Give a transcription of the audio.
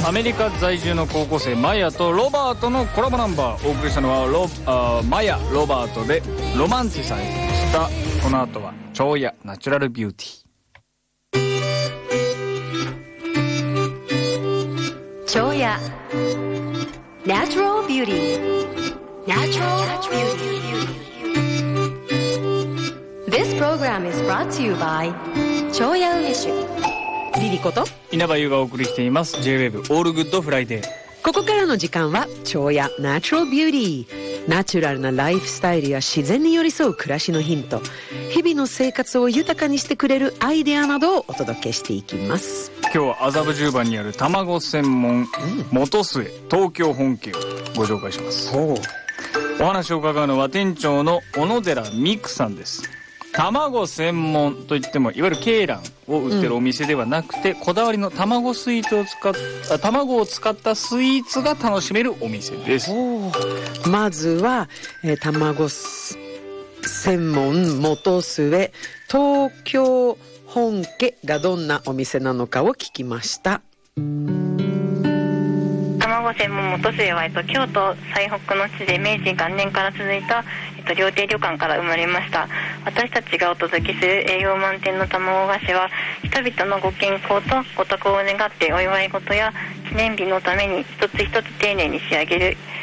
アメリカ在住の高校生マヤとロバートのコラボナンバー。お送りしたのはマヤロバートでロマンティサイズでした。この後は超やナチュラルビューティー。超やナチュラルビューティー。Natural Beauty. This program is brought to you by 超や梅酒リリコと稲葉優がお送りしています J-WAVE オールグッドフライデー。 ここからの時間は超やナチュラルビューティー。ナチュラルなライフスタイルや自然に寄り添う暮らしのヒント、日々の生活を豊かにしてくれるアイデアなどをお届けしていきます。 今日は麻布十番にある卵専門元末東京本家をご紹介します。お話を伺うのは店長の小野寺美久さんです。卵専門といってもいわゆる鶏卵を売ってるお店ではなくて、こだわりの卵を使ったスイーツが楽しめるお店です。 まずは、卵専門元末東京本家がどんなお店なのかを聞きました。 卵専門元末は、京都最北の地で明治元年から続いた、料亭旅館から生まれました。私たちがお届けする栄養満点の卵菓子は、人々のご健康とご多幸を願ってお祝い事や記念日のために一つ一つ丁寧に仕上げる